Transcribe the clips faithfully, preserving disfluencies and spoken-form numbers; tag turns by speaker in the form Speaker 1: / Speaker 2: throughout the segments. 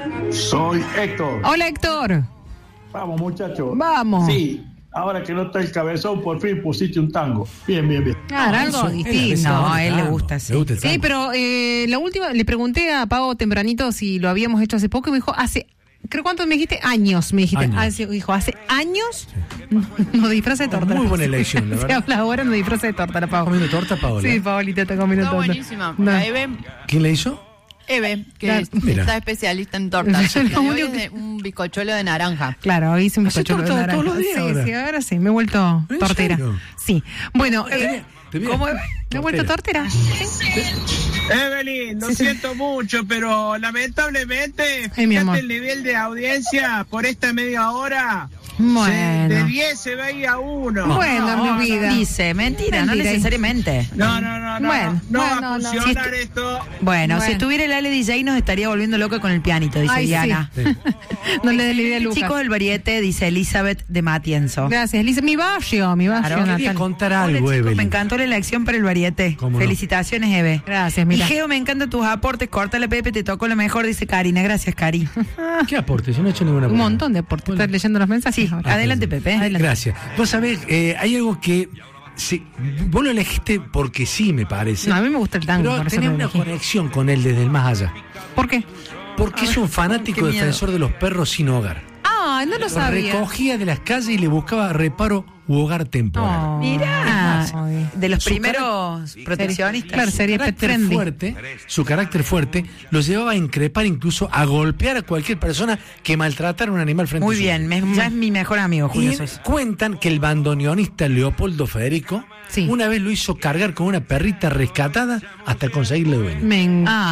Speaker 1: Soy Héctor.
Speaker 2: Hola, Héctor.
Speaker 1: Vamos, muchachos.
Speaker 2: Vamos.
Speaker 1: Sí, ahora que no está el cabezón, por fin pusiste un tango. Bien, bien, bien.
Speaker 2: Claro,
Speaker 3: Ah,
Speaker 2: algo
Speaker 3: eso,
Speaker 2: distinto.
Speaker 3: No, a él le gusta, sí.
Speaker 4: Le gusta el
Speaker 2: Sí,
Speaker 4: tango.
Speaker 2: pero eh, la última, le pregunté a Pavo tempranito si lo habíamos hecho hace poco y me dijo, hace, creo cuánto me dijiste, años, me dijiste.
Speaker 4: Años.
Speaker 2: Hace, dijo, hace años no disfraza de torta.
Speaker 4: Muy buena elección, la
Speaker 2: Se
Speaker 4: verdad.
Speaker 2: habla ahora, no disfraza de torta la
Speaker 4: ¿Está
Speaker 2: Pavo.
Speaker 4: comiendo torta, Paola?
Speaker 2: Sí, Paolita está comiendo
Speaker 3: Está
Speaker 2: torta.
Speaker 3: buenísima.
Speaker 2: No.
Speaker 3: La Eve,
Speaker 4: ¿Quién le hizo?
Speaker 3: Eve, que
Speaker 2: Claro.
Speaker 3: es-
Speaker 4: Mira.
Speaker 3: está especialista en tortas.
Speaker 2: Yo lo
Speaker 3: La de hoy
Speaker 2: único
Speaker 3: es
Speaker 2: que-
Speaker 3: de un bizcochuelo de naranja.
Speaker 2: Claro, hice un
Speaker 4: ¿Hace
Speaker 2: bizcochuelo de
Speaker 4: torta
Speaker 2: naranja.
Speaker 4: todos los días
Speaker 2: Sí,
Speaker 4: ahora?
Speaker 2: sí, ahora sí, me he vuelto
Speaker 4: ¿En
Speaker 2: tortera.
Speaker 4: serio?
Speaker 2: Sí. Bueno, eh,
Speaker 4: Te vi-
Speaker 2: ¿cómo? Me he vuelto tortera.
Speaker 5: Evelyn, lo
Speaker 2: Sí, sí.
Speaker 5: siento mucho, pero lamentablemente,
Speaker 2: Ay, mi amor.
Speaker 5: fíjate el nivel de audiencia por esta media hora.
Speaker 2: Bueno.
Speaker 5: Se- de diez se veía uno.
Speaker 2: Bueno,
Speaker 3: No,
Speaker 2: mi vida.
Speaker 3: Dice, mentira, no
Speaker 2: Mentira.
Speaker 3: necesariamente.
Speaker 5: No, no, no, no.
Speaker 2: Bueno,
Speaker 5: no
Speaker 2: bueno,
Speaker 5: va
Speaker 2: no.
Speaker 5: a funcionar
Speaker 3: Si estu-
Speaker 5: esto.
Speaker 3: Bueno,
Speaker 2: Bueno.
Speaker 3: si estuviera el Ale D J nos estaría volviendo loca con el pianito, dice
Speaker 2: Ay, sí.
Speaker 3: Diana.
Speaker 2: No le dé la idea a Lucas.
Speaker 3: Chicos del variete, dice Elizabeth de Matienzo.
Speaker 2: Gracias, Lisa. Mi barrio, mi barrio
Speaker 3: Claro.
Speaker 4: Quería
Speaker 2: natal.
Speaker 4: contar
Speaker 3: Hola,
Speaker 4: algo,
Speaker 3: chicos,
Speaker 4: Evelyn.
Speaker 3: me encantó la elección para el variete.
Speaker 4: ¿Cómo no?
Speaker 3: Felicitaciones, Eve.
Speaker 2: Gracias, mira.
Speaker 3: Y Geo, me encantan tus aportes. Córtale, Pepe, te tocó lo mejor, dice Karina. Gracias, Cari.
Speaker 4: ¿Qué aporte? Yo no he hecho ninguna
Speaker 2: Un
Speaker 4: aporte.
Speaker 2: montón de aportes. ¿Estás leyendo los mensajes?
Speaker 3: Sí,
Speaker 2: ahora?
Speaker 3: adelante, Pepe.
Speaker 2: Adelante.
Speaker 4: Gracias. Vos sabés, eh, hay algo que... sí, vos lo elegiste porque sí, me parece.
Speaker 2: No, a mí me gusta el tango.
Speaker 4: Pero
Speaker 2: por eso
Speaker 4: tenés
Speaker 2: lo
Speaker 4: una
Speaker 2: elegí.
Speaker 4: conexión con él desde el más allá.
Speaker 2: ¿Por qué?
Speaker 4: Porque es un fanático
Speaker 3: qué miedo.
Speaker 4: defensor de los perros sin hogar.
Speaker 2: Ah, no lo
Speaker 4: Los
Speaker 2: sabía.
Speaker 4: recogía de las calles y le buscaba reparo u hogar temporal.
Speaker 2: Oh,
Speaker 3: Mirá,
Speaker 2: ay.
Speaker 3: de los
Speaker 4: Su
Speaker 3: primeros proteccionistas.
Speaker 2: Claro, sería
Speaker 4: Su
Speaker 2: pet
Speaker 4: carácter
Speaker 2: friendly.
Speaker 4: fuerte, su carácter fuerte lo llevaba a increpar, incluso a golpear a cualquier persona que maltratara a un animal frente
Speaker 3: Muy
Speaker 4: a su
Speaker 3: bien, me- ya es mi mejor amigo, Julio
Speaker 4: Y
Speaker 3: Sosa.
Speaker 4: cuentan que el bandoneonista Leopoldo Federico
Speaker 2: Sí.
Speaker 4: una vez lo hizo cargar con una perrita rescatada hasta conseguirle dueño.
Speaker 2: Me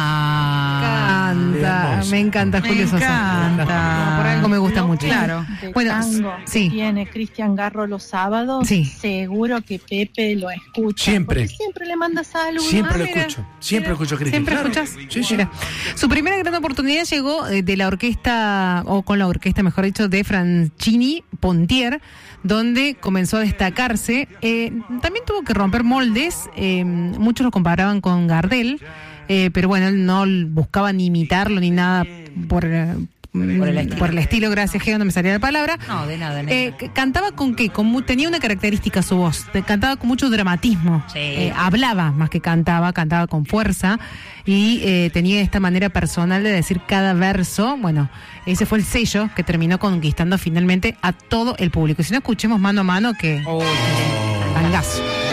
Speaker 3: Ah,
Speaker 2: encanta,
Speaker 4: hermoso.
Speaker 2: me encanta
Speaker 3: Me
Speaker 2: Julio Sosa.
Speaker 3: encanta.
Speaker 2: Por algo me gusta mucho.
Speaker 3: Claro.
Speaker 6: De
Speaker 2: Bueno,
Speaker 6: tango
Speaker 2: sí.
Speaker 6: que tiene Cristian Garro los sábados,
Speaker 2: Sí.
Speaker 6: seguro que Pepe lo escucha.
Speaker 4: Siempre.
Speaker 6: Porque siempre le manda saludos.
Speaker 4: Siempre
Speaker 2: Ah,
Speaker 4: lo
Speaker 2: mira,
Speaker 4: escucho, siempre lo escucho, Cristian.
Speaker 2: ¿Siempre
Speaker 4: Claro.
Speaker 2: escuchas?
Speaker 4: Sí, sí.
Speaker 2: Mira. Su primera gran oportunidad llegó eh, de la orquesta, o con la orquesta, mejor dicho, de Franchini Pontier, donde comenzó a destacarse. Eh, también tuvo que romper moldes, eh, muchos lo comparaban con Gardel, eh, pero bueno, él no buscaba ni imitarlo ni nada por... eh,
Speaker 3: Por el estilo.
Speaker 2: por el estilo, gracias, Geo, no me salía la palabra.
Speaker 3: No, de nada, nada.
Speaker 2: Eh, c- cantaba con qué, con mu- tenía una característica su voz, te- cantaba con mucho dramatismo,
Speaker 3: Sí.
Speaker 2: Eh, hablaba más que cantaba, cantaba con fuerza y eh, tenía esta manera personal de decir cada verso. Bueno, ese fue el sello que terminó conquistando finalmente a todo el público. Y si no, escuchemos mano a mano que
Speaker 3: Oh, qué lindo.
Speaker 2: tangazo.